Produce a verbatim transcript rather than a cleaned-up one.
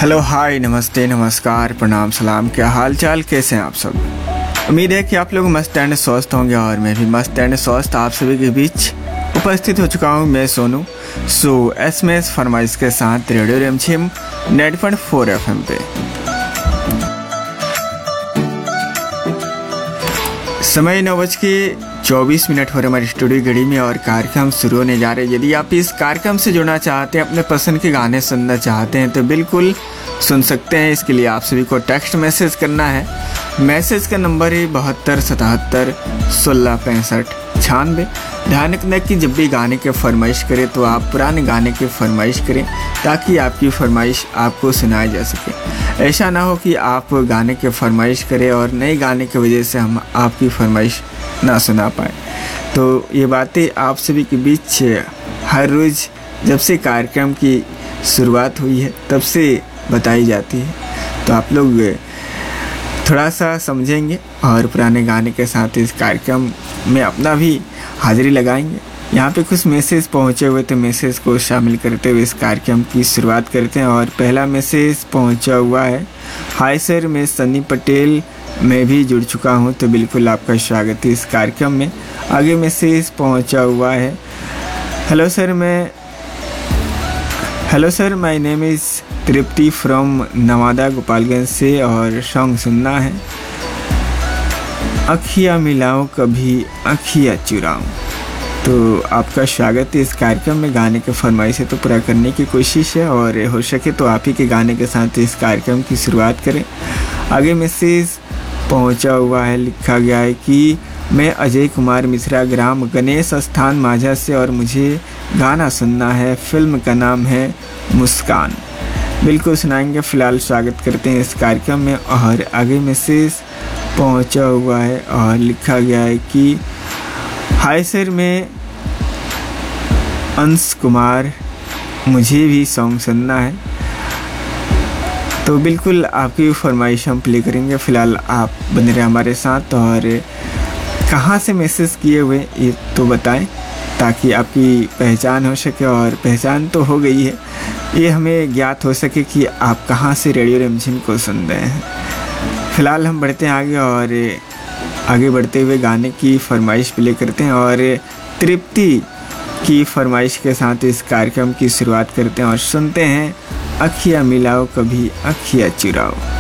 Hello, हाय, नमस्ते, नमस्कार, प्रणाम, सलाम। क्या हाल चाल, कैसे हैं आप सब? उम्मीद है कि आप लोग मस्त एंड स्वस्थ होंगे और मैं भी मस्त एंड स्वस्थ आप सभी के बीच उपस्थित हो चुका हूं। मैं सोनू सो एस में एस फरमाइश के साथ रेडियो रिमझिम ninety point four F M पे। समय नौ बज के चौबीस मिनट हो रहे हमारी स्टूडियो घड़ी में और कार्यक्रम शुरू होने जा रहे हैं। यदि आप इस कार्यक्रम से जुड़ना चाहते हैं, अपने पसंद के गाने सुनना चाहते हैं तो बिल्कुल सुन सकते हैं। इसके लिए आप सभी को टेक्स्ट मैसेज करना है। मैसेज का नंबर है बहत्तर सतहत्तर सोलह पैंसठ छियानवे। ध्यान रखना कि जब भी गाने की फरमाइश करें तो आप पुराने गाने की फरमाइश करें ताकि आपकी फरमाइश आपको सुनाई जा सके। ऐसा ना हो कि आप गाने की फरमाइश करें और नए गाने की वजह से हम आपकी फरमाइश ना सुना पाए। तो ये बातें आप सभी के बीच हर रोज़ जब से कार्यक्रम की शुरुआत हुई है तब से बताई जाती है, तो आप लोग थोड़ा सा समझेंगे और पुराने गाने के साथ इस कार्यक्रम में अपना भी हाजिरी लगाएंगे। यहाँ पे कुछ मैसेज पहुँचे हुए थे, मैसेज को शामिल करते हुए इस कार्यक्रम की शुरुआत करते हैं। और पहला मैसेज पहुँचा हुआ है, हाय सर, मैं सन्नी पटेल मैं भी जुड़ चुका हूँ, तो बिल्कुल आपका स्वागत है इस कार्यक्रम में। आगे मैसेज पहुँचा हुआ है, हेलो सर मैं hello sir my name is Tripti from Nawada Gopalganj से और सॉन्ग सुनना है अखियाँ मिलाऊं कभी अखियाँ चुराऊं। तो आपका स्वागत है इस कार्यक्रम में। गाने के फरमाइश है तो पूरा करने की कोशिश है और हो सके तो आप ही के गाने के साथ इस कार्यक्रम की शुरुआत करें। आगे मैसेज पहुंचा हुआ है, लिखा गया है कि मैं अजय कुमार मिश्रा, ग्राम गणेश स्थान माझा से, और मुझे गाना सुनना है, फिल्म का नाम है मुस्कान। बिल्कुल सुनाएंगे। फ़िलहाल स्वागत करते हैं इस कार्यक्रम में। और आगे मैसेज पहुंचा हुआ है और लिखा गया है कि हाय सर, मैं अंश कुमार, मुझे भी सॉन्ग सुनना है। तो बिल्कुल आपकी फरमाइश हम प्ले करेंगे। फ़िलहाल आप बने रहे हमारे साथ और कहाँ से मैसेज किए हुए ये तो बताएं ताकि आपकी पहचान हो सके, और पहचान तो हो गई है, ये हमें ज्ञात हो सके कि आप कहाँ से रेडियो रिमझिम को सुन रहे हैं। फ़िलहाल हम बढ़ते हैं आगे और आगे बढ़ते हुए गाने की फरमाइश प्ले करते हैं और तृप्ति की फरमाइश के साथ इस कार्यक्रम की शुरुआत करते हैं और सुनते हैं अखियाँ मिलाओ कभी अखियाँ चुराओ।